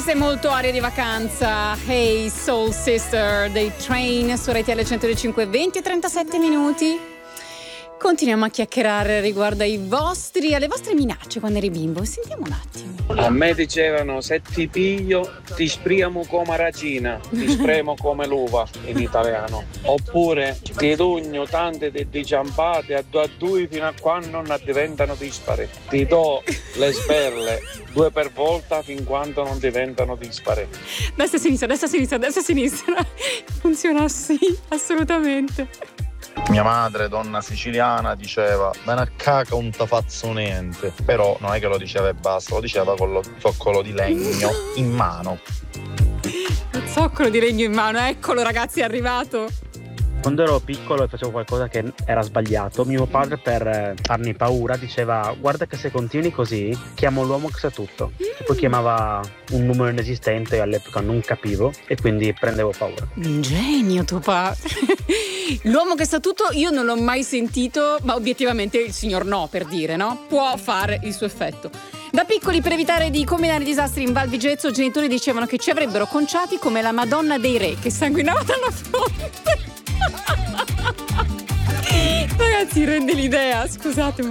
questa è molto aria di vacanza. Hey Soul Sister dei Train su RTL 105, 20 e 37 minuti. Continuiamo a chiacchierare riguardo alle vostre minacce quando eri bimbo. Sentiamo un attimo. A me dicevano: se ti piglio ti spriamo come ragina, ti spremo come l'uva in italiano. Oppure ti dugno tante di ciampate a due fino a quando non diventano dispari. Ti do le sberle 2 per volta fin quando non diventano dispari. Destra e sinistra, destra e sinistra, destra e sinistra. Funziona sì, assolutamente. Mia madre, donna siciliana, diceva: bene a caca un tafazzo niente. Però non è che lo diceva e basta, lo diceva con lo zoccolo di legno in mano. Il zoccolo di legno in mano, eccolo ragazzi, è arrivato. Quando ero piccolo e facevo qualcosa che era sbagliato, mio padre, per farmi paura, diceva: guarda che se continui così chiamo l'uomo che sa tutto. E poi chiamava un numero inesistente, io all'epoca non capivo e quindi prendevo paura. Un genio tuo padre. L'uomo che sa tutto io non l'ho mai sentito, ma obiettivamente il signor no, per dire, no? Può fare il suo effetto. Da piccoli, per evitare di combinare disastri in Val Vigezzo, i genitori dicevano che ci avrebbero conciati come la Madonna dei Re, che sanguinava dalla fronte. Ragazzi, rende l'idea, scusate.